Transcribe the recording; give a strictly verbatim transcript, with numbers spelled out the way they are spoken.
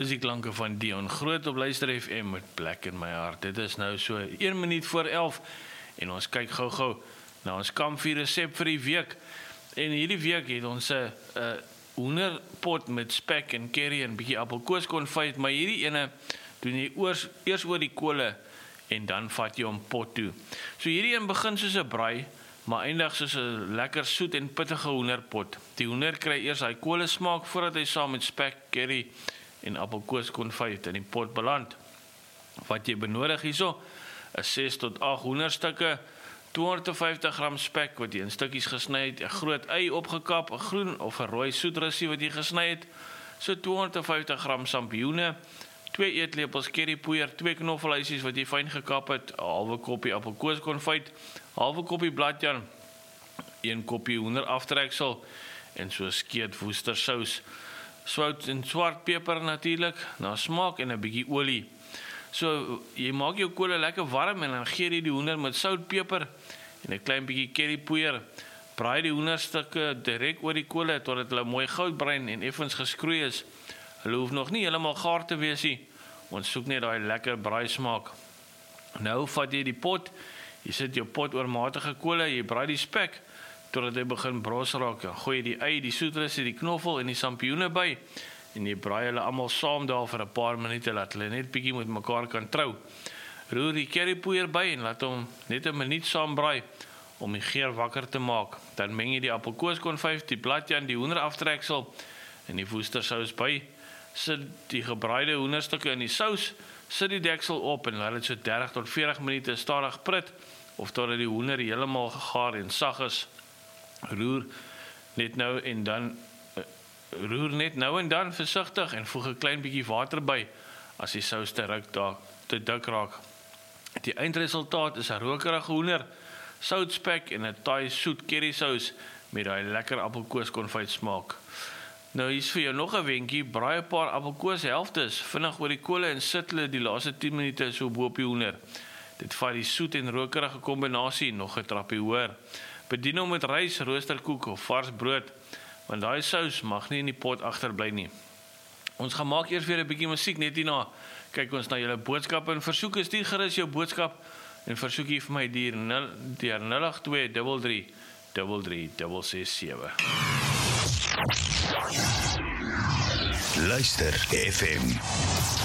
Dis die klanke van Dion Groot op Luister F M met Plek in my hart. Dit is nou so een minuut voor elf en ons kyk gou-gou na ons kampvuur resep vir die week. En hierdie week het ons 'n uh, hoenderpot met spek en curry en bietjie appelkoeskonfyt, maar hierdie ene doen jy oors, eers oor die kole en dan vat jy hom pot toe. So hierdie een begin soos 'n braai, maar eindig soos 'n lekker soet en pittige hoenderpot. Die hoender kry eers hy kole smaak voordat hy saam met spek, curry en appelkoeskonfyt in die pot beland. Wat jy benodig hierso, is ses tot agt hoenderstukke, tweehonderdvyftig gram spek wat jy in stukkies gesny het, 'n groot ei opgekap, 'n groen of 'n rooi soetrussie wat jy gesny het, so tweehonderdvyftig gram sampioene, twee eetlepels currypoeier, twee knoffelhuisies wat jy fyn gekap het, 'n halwe koppie appelkoeskonfyt, halwe koppie bladjaan, een koppie hoenderaftreksel en so 'n skeut woestersous. Sout en swart peper natuurlik, na smaak en 'n bietjie olie. So jy maak jou kole lekker warm en dan gee jy die hoender met sout, peper en 'n klein bietjie currypoeier. Braai die hoenderstukke direk oor die kole totdat hulle mooi goudbruin en effens geskroei is. Hulle hoef nog nie heeltemal gaar te wees nie. Ons soek net daai lekker braai smaak. Nou vat jy die pot, jy sit jou pot oor matige kole, jy braai die spek totdat hy begin bros raak. Dan gooi jy die ei, die soetrussie, die knoffel en die sampioene by en jy braai hulle almal saam daar vir 'n paar minute, laat hulle net bietjie met mekaar kan trou. Roer die currypoeier by en laat hom net 'n minuut saam braai om die geur wakker te maak. Dan meng jy die appelkoeskonfyt, die bladjaan, die hoenderaftreksel en die woestersous by. Sit die gebraaide hoenderstukke in die sous, sit die deksel op en laat dit so dertig tot veertig minute stadig prit of totdat die hoender heeltemal gegaar en sag is. Roer net nou en dan roer net nou en dan versigtig en voeg 'n klein bietjie water by as die sous te ruk daar te dik raak. Die eindresultaat is 'n rokerige hoender, soutspek en 'n taai soet curry sous met daai lekker appelkoeskonfyt smaak. Nou hier's vir jou nog 'n wenkie, braai 'n paar appelkoeshelftes vinnig oor die kole en sit hulle die laaste tien minute so bo op die hoender. Dit vat die soet en rokerige kombinasie nog 'n trappie hoër. Bedien hom met rys, roosterkoek of vars brood, want daai sous mag nie in die pot agterbly nie. Ons gaan maak eers weer 'n bietjie musiek net hierna. Kyk ons na julle boodskappe en versoeke, stuur gerus jou boodskap en versoek hier vir my deur nul agt twee drie drie drie drie ses ses sewe. Luister F M.